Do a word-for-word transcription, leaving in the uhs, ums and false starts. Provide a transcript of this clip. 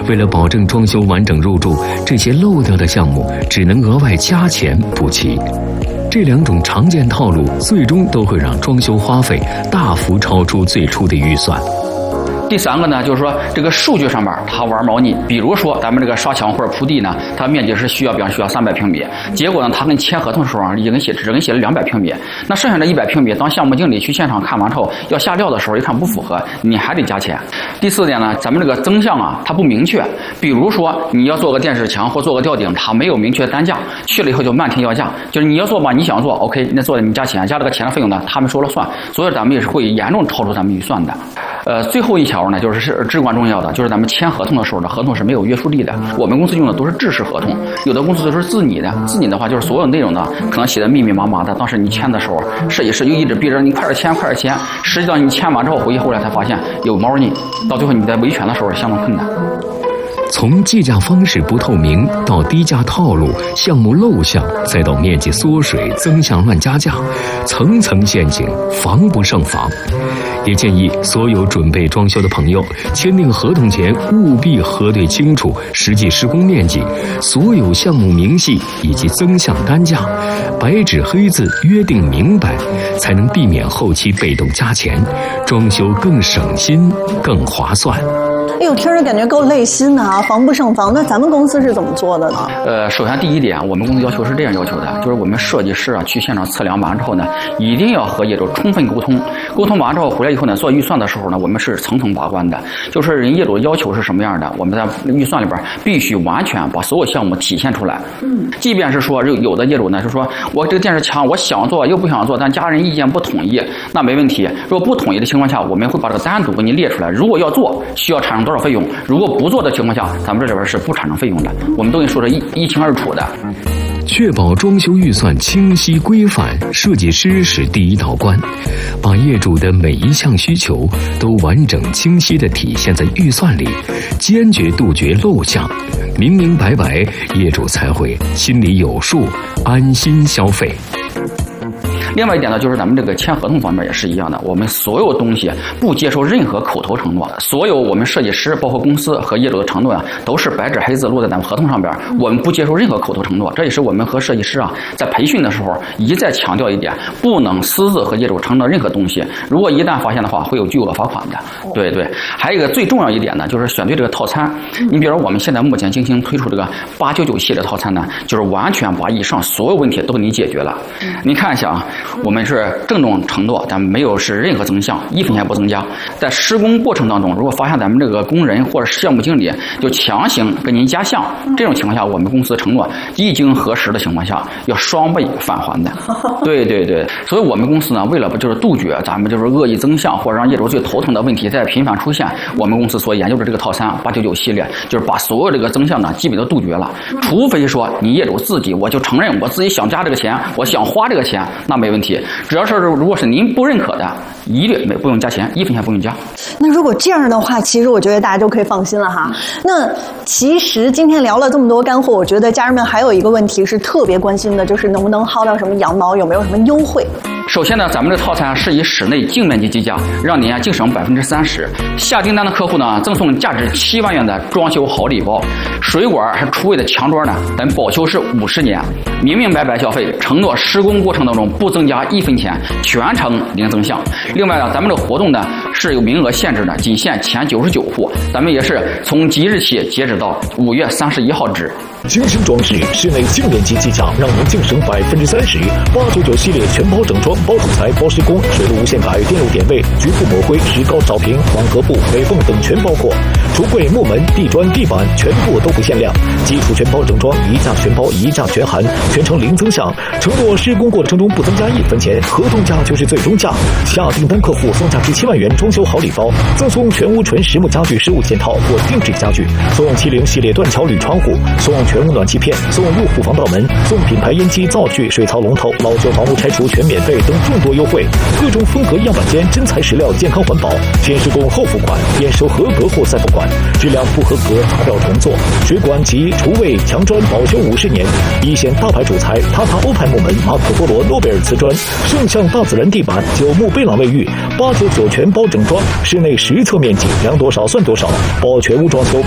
为了保证装修完整入住，这些漏掉的项目只能额外加钱补齐。这两种常见套路最终都会让装修花费大幅超出最初的预算。 第三个呢，就是说这个数据上面它玩猫腻，比如说咱们这个刷墙或者铺地呢，它面积是需要，比方需要三百平米，结果呢，它跟签合同的时候啊，已经写只跟写了两百平米，那剩下的一百平米，当项目经理去现场看完之后要下料的时候，一看不符合，你还得加钱。第四点呢，咱们这个增项啊，它不明确，比如说你要做个电视墙或做个吊顶，它没有明确单价，去了以后就漫天要价，就是你要做吧，你想做 OK， 那做的你加钱，加这个钱的费用呢，他们说了算，所以咱们也是会严重超出咱们预算的。呃，最后一条呢，就是是至关重要的，就是咱们签合同的时候呢，合同是没有约束力的。我们公司用的都是制式合同，有的公司都是自拟的。自拟的话，就是所有内容呢，可能写的密密麻麻的，当时你签的时候，设计师就一直逼着你快点签，快点签。实际上你签完之后回去后来才发现有猫腻，到最后你在维权的时候相当困难。 从计价方式不透明到低价套路、项目漏项，再到面积缩水、增项乱加价，层层陷阱，防不胜防。也建议所有准备装修的朋友，签订合同前务必核对清楚实际施工面积、所有项目明细以及增项单价，白纸黑字约定明白，才能避免后期被动加钱，装修更省心、更划算。 哎呦，听着感觉够累心的啊，防不胜防。那咱们公司是怎么做的呢？ 呃，首先第一点，我们公司要求是这样要求的，就是我们设计师啊去现场测量完之后呢，一定要和业主充分沟通。沟通完之后回来以后呢，做预算的时候呢，我们是层层把关的，就是人业主的要求是什么样的，我们在预算里边必须完全把所有项目体现出来。嗯，即便是说有的业主呢，就说我这个电视墙我想做又不想做，但家人意见不统一，那没问题。如果不统一的情况下，我们会把这个单独给你列出来。如果要做，需要产生多少费用？如果不做的情况下，咱们这里边是不产生费用的，我们都给你说的一一清二楚的。 确保装修预算清晰规范，设计师是第一道关，把业主的每一项需求都完整清晰地体现在预算里，坚决杜绝漏项，明明白白，业主才会心里有数，安心消费。 另外一点呢，就是咱们这个签合同方面也是一样的，我们所有东西不接受任何口头承诺，所有我们设计师包括公司和业主的承诺啊，都是白纸黑字落在咱们合同上边，我们不接受任何口头承诺。这也是我们和设计师啊在培训的时候一再强调一点，不能私自和业主承诺任何东西，如果一旦发现的话，会有巨额罚款的。对对，还有一个最重要一点呢，就是选对这个套餐。你比如说我们现在目前精心推出这个八九九系列套餐呢，就是完全把以上所有问题都给你解决了。你看一下啊，我们是郑重承诺，咱们没有是任何增项，一分钱不增加。在施工过程当中，如果发现咱们这个工人或者项目经理就强行跟您加项，这种情况下，我们公司承诺一经核实的情况下，要双倍返还的。对对对，所以我们公司呢，为了就是杜绝咱们就是恶意增项或者让业主最头疼的问题再频繁出现，我们公司所研究的这个套餐八九九系列，就是把所有这个增项呢基本都杜绝了。除非说你业主自己，我就承认我自己想加这个钱，我想花这个钱，那没问题。只要是如果是您不认可的，一律没不用加钱，一分钱不用加。 那如果这样的话，其实我觉得大家就可以放心了哈。那其实今天聊了这么多干货，我觉得家人们还有一个问题是特别关心的，就是能不能薅到什么羊毛，有没有什么优惠？ 首先呢，咱们这套餐是以室内净面积计价，让您啊净省百分之三十。下订单的客户呢，赠送价值七万元的装修好礼包，水管还厨卫的墙桌呢，咱保修是五十年，明明白白消费，承诺施工过程当中不增加一分钱，全程零增项。另外呢，咱们这个活动呢是有名额限制的，仅限前九十九户，咱们也是从即日起截止到五月三十一号止。 精心装饰，室内净面积计价，让您净省百分之三十。八九九系列全包整装，包主材、包施工，水路无限改，电路点位，局部抹灰，石膏草坪，网格布、北缝等全包括。橱柜、木门、地砖、地板全部都不限量。基础全包整装，一价全包，一价全含，全程零增项。承诺施工过程中不增加一分钱，合同价就是最终价。下订单客户送价值七万元装修好礼包，赠送全屋纯实木家具十五件套或定制家具，送七零系列断桥铝窗户，送全屋暖气片，送入户防盗门，送品牌烟机、灶具、水槽龙头，老旧房屋拆除全免费等众多优惠。各种风格样板间，真材实料，健康环保，先施工后付款，验收合格后再付款，质量不合格查料重做。水管及厨卫、墙砖保修五十年，一线大牌主材塔塔欧派木门、马可波罗诺贝尔瓷砖，圣象大自然地板，九木贝朗卫浴，八九九全包整装，室内实测面积量多少算多少，包全屋装修。